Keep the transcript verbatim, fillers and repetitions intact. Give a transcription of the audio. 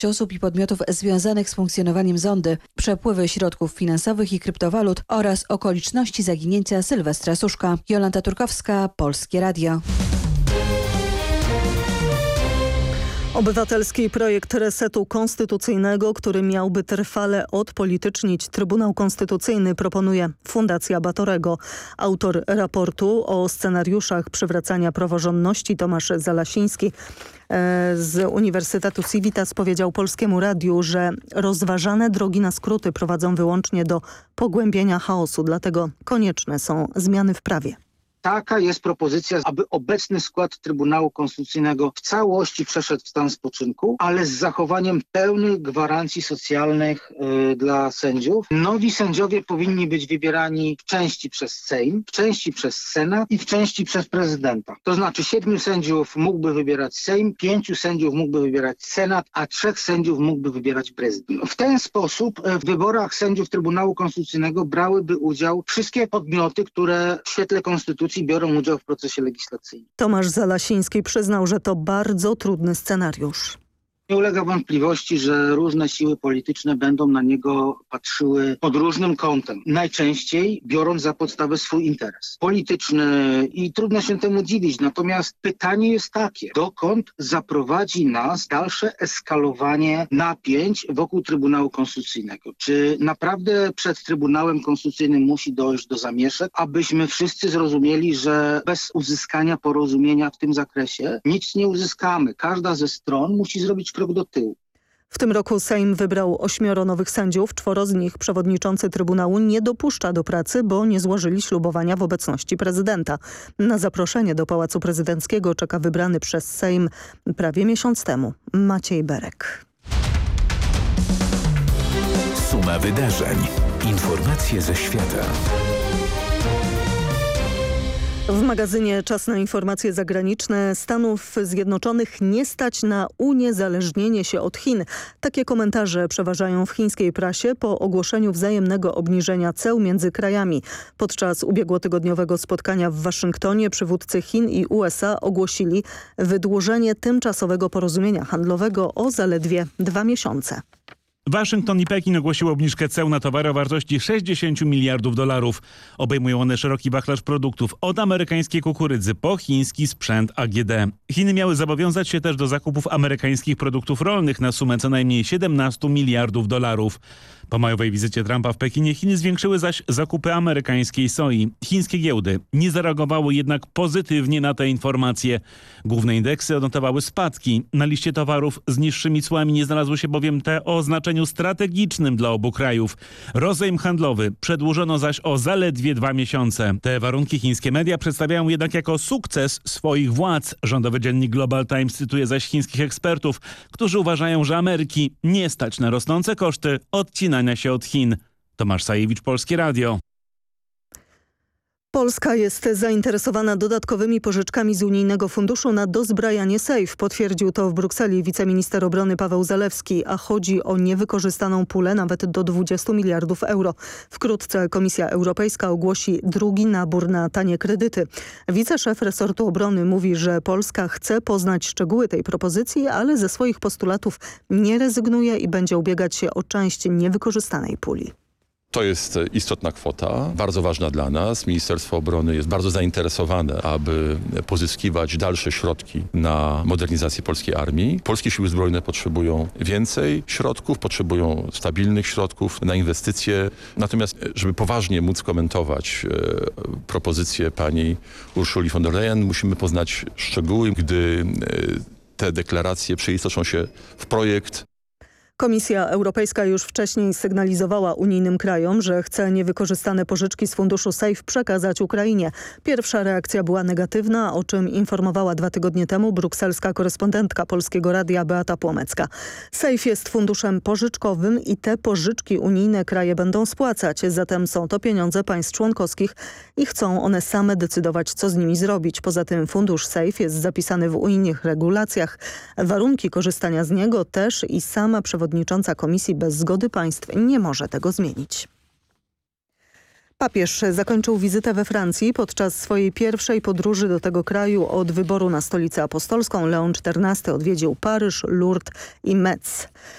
osób i podmiotów związanych z funkcjonowaniem zondy, przepływy środków finansowych i kryptowalut oraz okoliczności zaginięcia Sylwestra Suszka. Jolanta Turkowska, Polskie Radio. Obywatelski projekt resetu konstytucyjnego, który miałby trwale odpolitycznić Trybunał Konstytucyjny, proponuje Fundacja Batorego. Autor raportu o scenariuszach przywracania praworządności Tomasz Zalasiński z Uniwersytetu Civitas powiedział Polskiemu Radiu, że rozważane drogi na skróty prowadzą wyłącznie do pogłębienia chaosu, dlatego konieczne są zmiany w prawie. Taka jest propozycja, aby obecny skład Trybunału Konstytucyjnego w całości przeszedł w stan spoczynku, ale z zachowaniem pełnych gwarancji socjalnych y, dla sędziów. Nowi sędziowie powinni być wybierani w części przez Sejm, w części przez Senat i w części przez prezydenta. To znaczy siedmiu sędziów mógłby wybierać Sejm, pięciu sędziów mógłby wybierać Senat, a trzech sędziów mógłby wybierać prezydent. W ten sposób w wyborach sędziów Trybunału Konstytucyjnego brałyby udział wszystkie podmioty, które w świetle Konstytucji biorą udział w procesie legislacyjnym. Tomasz Zalasiński przyznał, że to bardzo trudny scenariusz. Nie ulega wątpliwości, że różne siły polityczne będą na niego patrzyły pod różnym kątem. Najczęściej biorąc za podstawę swój interes polityczny i trudno się temu dziwić. Natomiast pytanie jest takie, dokąd zaprowadzi nas dalsze eskalowanie napięć wokół Trybunału Konstytucyjnego? Czy naprawdę przed Trybunałem Konstytucyjnym musi dojść do zamieszek, abyśmy wszyscy zrozumieli, że bez uzyskania porozumienia w tym zakresie nic nie uzyskamy. Każda ze stron musi zrobić krok do tyłu. W tym roku Sejm wybrał ośmioro nowych sędziów. Czworo z nich przewodniczący Trybunału nie dopuszcza do pracy, bo nie złożyli ślubowania w obecności prezydenta. Na zaproszenie do Pałacu Prezydenckiego czeka wybrany przez Sejm prawie miesiąc temu Maciej Berek. Suma wydarzeń. Informacje ze świata. W magazynie Czas na informacje zagraniczne Stanów Zjednoczonych nie stać na uniezależnienie się od Chin. Takie komentarze przeważają w chińskiej prasie po ogłoszeniu wzajemnego obniżenia ceł między krajami. Podczas ubiegłotygodniowego spotkania w Waszyngtonie przywódcy Chin i U S A ogłosili wydłużenie tymczasowego porozumienia handlowego o zaledwie dwa miesiące. Waszyngton i Pekin ogłosiły obniżkę ceł na towary o wartości sześćdziesiąt miliardów dolarów. Obejmują one szeroki wachlarz produktów, od amerykańskiej kukurydzy po chiński sprzęt A G D. Chiny miały zobowiązać się też do zakupów amerykańskich produktów rolnych na sumę co najmniej siedemnastu miliardów dolarów. Po majowej wizycie Trumpa w Pekinie Chiny zwiększyły zaś zakupy amerykańskiej soi. Chińskie giełdy nie zareagowały jednak pozytywnie na te informacje. Główne indeksy odnotowały spadki. Na liście towarów z niższymi cłami nie znalazły się bowiem te o znaczeniu strategicznym dla obu krajów. Rozejm handlowy przedłużono zaś o zaledwie dwa miesiące. Te warunki chińskie media przedstawiają jednak jako sukces swoich władz. Rządowy dziennik Global Times cytuje zaś chińskich ekspertów, którzy uważają, że Ameryki nie stać na rosnące koszty odcinania się od Chin. Tomasz Sajewicz, Polskie Radio. Polska jest zainteresowana dodatkowymi pożyczkami z unijnego funduszu na dozbrajanie Sejf. Potwierdził to w Brukseli wiceminister obrony Paweł Zalewski, a chodzi o niewykorzystaną pulę nawet do dwudziestu miliardów euro. Wkrótce Komisja Europejska ogłosi drugi nabór na tanie kredyty. Wiceszef resortu obrony mówi, że Polska chce poznać szczegóły tej propozycji, ale ze swoich postulatów nie rezygnuje i będzie ubiegać się o część niewykorzystanej puli. To jest istotna kwota, bardzo ważna dla nas. Ministerstwo Obrony jest bardzo zainteresowane, aby pozyskiwać dalsze środki na modernizację polskiej armii. Polskie siły zbrojne potrzebują więcej środków, potrzebują stabilnych środków na inwestycje. Natomiast, żeby poważnie móc komentować e, propozycję pani Urszuli von der Leyen, musimy poznać szczegóły, gdy e, te deklaracje przeistoczą się w projekt. Komisja Europejska już wcześniej sygnalizowała unijnym krajom, że chce niewykorzystane pożyczki z funduszu Sejf przekazać Ukrainie. Pierwsza reakcja była negatywna, o czym informowała dwa tygodnie temu brukselska korespondentka Polskiego Radia Beata Płomecka. Sejf jest funduszem pożyczkowym i te pożyczki unijne kraje będą spłacać. Zatem są to pieniądze państw członkowskich i chcą one same decydować, co z nimi zrobić. Poza tym fundusz Sejf jest zapisany w unijnych regulacjach. Warunki korzystania z niego też i sama przewodnicząca Przewodnicząca Komisji bez zgody państw nie może tego zmienić. Papież zakończył wizytę we Francji. Podczas swojej pierwszej podróży do tego kraju od wyboru na stolicę apostolską Leon czternasty odwiedził Paryż, Lourdes i Metz.